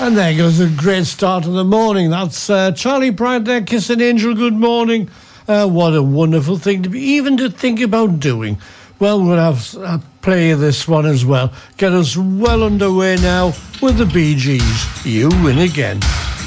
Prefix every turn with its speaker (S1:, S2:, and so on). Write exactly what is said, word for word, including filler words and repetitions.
S1: And there goes a great start of the morning. That's uh, Charlie Pride there, Kiss an Angel, good morning. Uh, what a wonderful thing to be, even to think about doing. Well, we'll have a play of this one as well. Get us well underway now with the Bee Gees. You Win Again.